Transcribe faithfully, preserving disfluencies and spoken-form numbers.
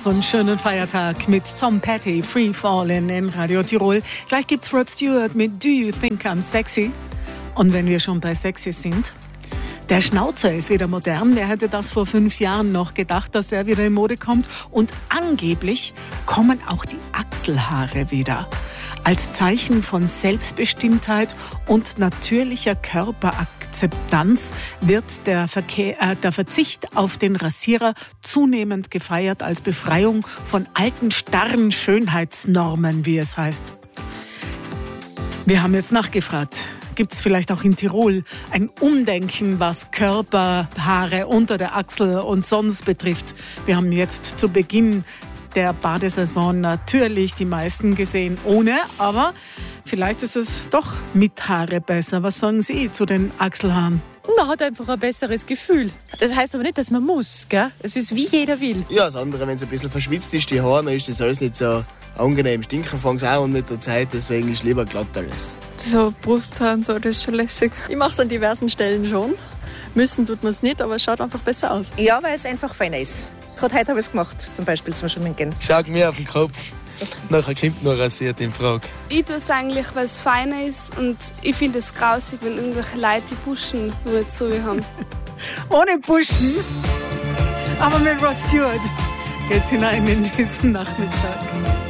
so einen schönen Feiertag mit Tom Petty, Free Fallin' in Radio Tirol. Gleich gibt's Rod Stewart mit Do You Think I'm Sexy? Und wenn wir schon bei Sexy sind, der Schnauzer ist wieder modern. Wer hätte das vor fünf Jahren noch gedacht, dass er wieder in Mode kommt? Und angeblich kommen auch die Achselhaare wieder. Als Zeichen von Selbstbestimmtheit und natürlicher Körperakzeptanz wird der, Verkehr, äh, der Verzicht auf den Rasierer zunehmend gefeiert als Befreiung von alten, starren Schönheitsnormen, wie es heißt. Wir haben jetzt nachgefragt. Gibt es vielleicht auch in Tirol ein Umdenken, was Körperhaare unter der Achsel und sonst betrifft? Wir haben jetzt zu Beginn der Badesaison natürlich die meisten gesehen ohne, aber vielleicht ist es doch mit Haare besser. Was sagen Sie zu den Achselhaaren? Man hat einfach ein besseres Gefühl. Das heißt aber nicht, dass man muss, gell? Es ist wie jeder will. Ja, das andere, wenn es ein bisschen verschwitzt ist, die Haare, dann ist das alles nicht so angenehm. Stinken fangen sie auch an mit der Zeit, deswegen ist lieber glatt alles. So Brusthaaren, so, das ist schon lässig. Ich mache es an diversen Stellen schon. Müssen tut man es nicht, aber es schaut einfach besser aus. Ja, weil es einfach feiner ist. Gerade heute habe ich es gemacht, zum Beispiel zum Schminken. Schaut mir auf den Kopf, nachher kommt noch rasiert in Frage. Ich tue es eigentlich, weil es feiner ist und ich finde es grausig, wenn irgendwelche Leute die Buschen nur nicht so wie haben. Ohne Buschen, aber mit Rod Stewart geht's hinein in diesen Nachmittag.